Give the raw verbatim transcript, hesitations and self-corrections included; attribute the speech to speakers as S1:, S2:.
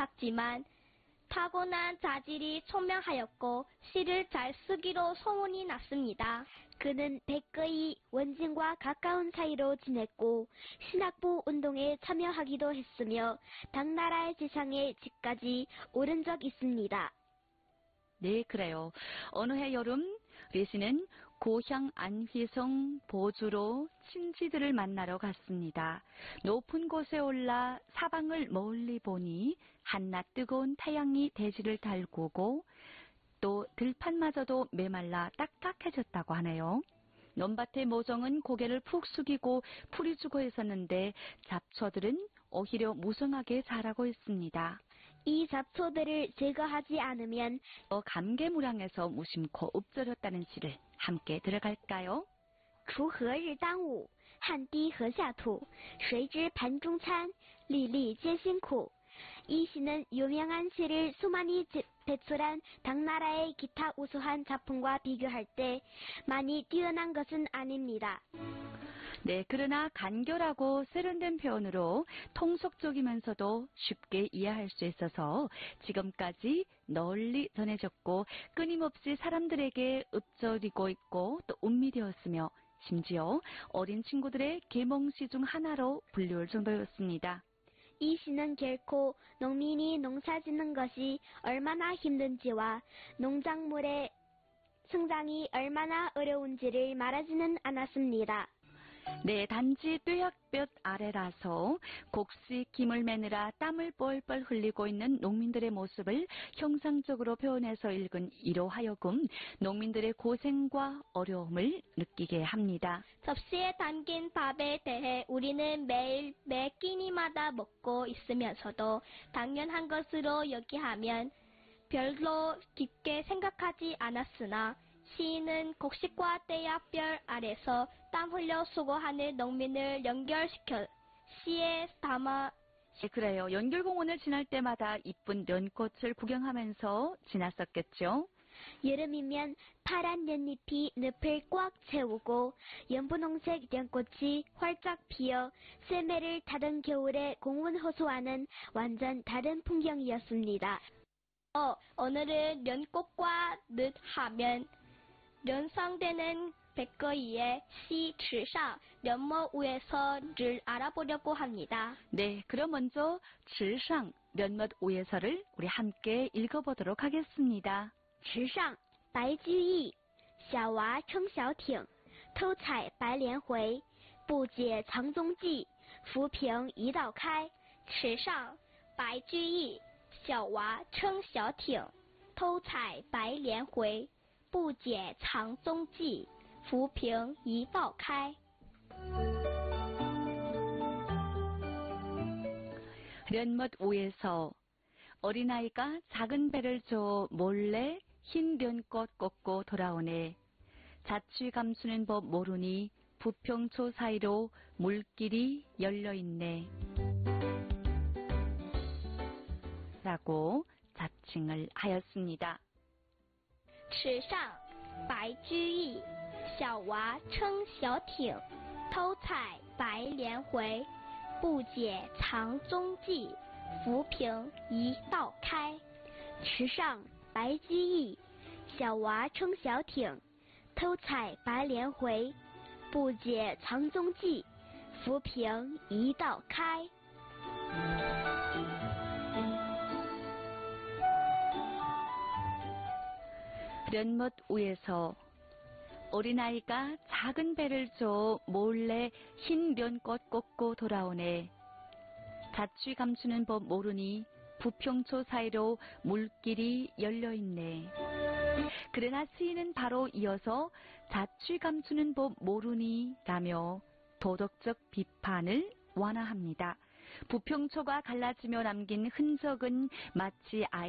S1: 작지만 타고난 자질이 총명하였고 시를 잘 쓰기로 소문이 났습니다.
S2: 그는 백거의 원진과 가까운 사이로 지냈고 신학부 운동에 참여하기도 했으며 당나라의 지상에 직까지 오른 적 있습니다.
S3: 네, 그래요. 어느 해 여름 례시는 고향 안휘성 보주로 친지들을 만나러 갔습니다. 높은 곳에 올라 사방을 멀리 보니 한낮 뜨거운 태양이 대지를 달구고 또 들판마저도 메말라 딱딱해졌다고 하네요. 논밭의 모종은 고개를 푹 숙이고 풀이 죽어 있었는데 잡초들은 오히려 무성하게 자라고 있습니다.
S2: 이 잡초들을 제거하지 않으면
S3: 어, 감개무량해서 무심코 읊조렸다는 시를 함께 들어갈까요?
S2: 锄禾日当午，汗滴禾下土。谁知盘中餐，粒粒皆辛苦。 이 시는 유명한 시를 수많이 배출한 당나라의 기타 우수한 작품과 비교할 때 많이 뛰어난 것은 아닙니다.
S3: 네, 그러나 간결하고 세련된 표현으로 통속적이면서도 쉽게 이해할 수 있어서 지금까지 널리 전해졌고 끊임없이 사람들에게 읊조리고 있고 또 운미되었으며 심지어 어린 친구들의 계몽시 중 하나로 불리울 정도였습니다.
S2: 이 시는 결코 농민이 농사 짓는 것이 얼마나 힘든지와 농작물의 성장이 얼마나 어려운지를 말하지는 않았습니다.
S3: 네, 단지 뙤약볕 아래라서 곡식 김을 매느라 땀을 뻘뻘 흘리고 있는 농민들의 모습을 형상적으로 표현해서 읽은 이로 하여금 농민들의 고생과 어려움을 느끼게 합니다.
S1: 접시에 담긴 밥에 대해 우리는 매일 매 끼니마다 먹고 있으면서도 당연한 것으로 여기하면 별로 깊게 생각하지 않았으나 시인은 곡식과 뙤약볕 아래서 땀 흘려 수고하는 농민을 연결시켜 시에 담아.
S3: 네, 그래요. 연결공원을 지날 때마다 이쁜 연꽃을 구경하면서 지났었겠죠.
S2: 여름이면 파란 연잎이 늪을 꽉 채우고 연분홍색 연꽃이 활짝 피어 쇠매를 타던 겨울에 공원 호소하는 완전 다른 풍경이었습니다.
S1: 어, 오늘은 연꽃과 늪 하면 연상되는 백거이의 시 지上 연못 위에서를 알아보려고 합니다.
S3: 네, 그럼 먼저 지上 연못 위에서를 우리 함께 읽어보도록 하겠습니다.
S2: 池上白居易，小娃撑小艇，偷采白莲回。不解藏踪迹，浮萍一道开。
S1: 池上白居易，小娃撑小艇，偷采白莲回。不解藏踪迹，浮萍一道开。
S3: 연못 위에서 어린아이가 작은 배를 줘 몰래 흰 연꽃 꽂고 돌아오네. 자취 감추는 법 모르니 부평초 사이로 물길이 열려있네. 라고 자칭을 하였습니다.
S1: 池上白居易，小娃撑小艇，偷采白莲回。不解藏踪迹，浮萍一道开。
S2: 池上白居易，小娃撑小艇，偷采白莲回。不解藏踪迹，浮萍一道开。
S3: 연못 위에서 어린아이가 작은 배를 줘 몰래 흰 연꽃 꽂고 돌아오네. 자취 감추는 법 모르니 부평초 사이로 물길이 열려있네. 그러나 시인은 바로 이어서 자취 감추는 법 모르니 라며 도덕적 비판을 완화합니다. 부평초가 갈라지며 남긴 흔적은 마치 아이